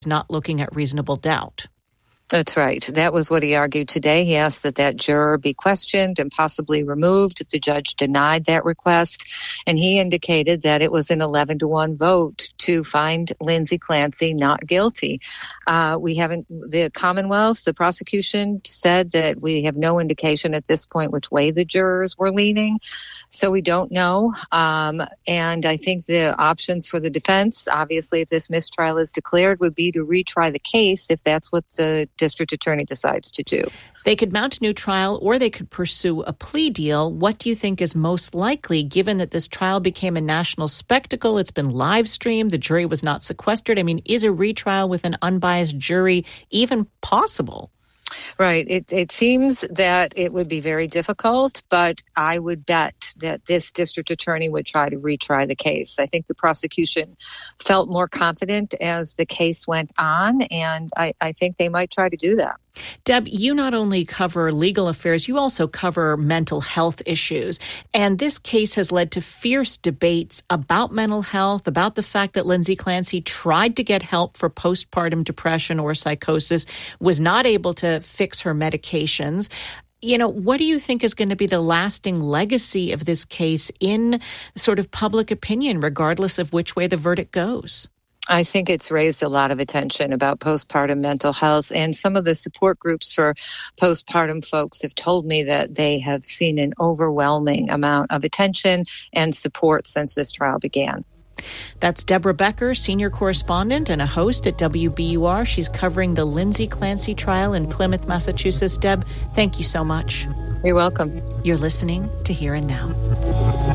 not looking at reasonable doubt. That's right. That was what he argued today. He asked that juror be questioned and possibly removed. The judge denied that request, and he indicated that it was an 11-1 vote to find Lindsay Clancy not guilty. The Commonwealth, the prosecution said that we have no indication at this point which way the jurors were leaning, so we don't know. And I think the options for the defense, obviously, if this mistrial is declared, would be to retry the case if that's what the district attorney decides to do. They could mount a new trial or they could pursue a plea deal. What do you think is most likely, given that this trial became a national spectacle? It's been live streamed. The jury was not sequestered. I mean, is a retrial with an unbiased jury even possible? Right. It seems that it would be very difficult, but I would bet that this district attorney would try to retry the case. I think the prosecution felt more confident as the case went on, and I think they might try to do that. Deb, you not only cover legal affairs, you also cover mental health issues. And this case has led to fierce debates about mental health, about the fact that Lindsay Clancy tried to get help for postpartum depression or psychosis, was not able to fix her medications. You know, what do you think is going to be the lasting legacy of this case in sort of public opinion, regardless of which way the verdict goes? I think it's raised a lot of attention about postpartum mental health, and some of the support groups for postpartum folks have told me that they have seen an overwhelming amount of attention and support since this trial began. That's Deborah Becker, senior correspondent and a host at WBUR. She's covering the Lindsay Clancy trial in Plymouth, Massachusetts. Deb, thank you so much. You're welcome. You're listening to Here and Now.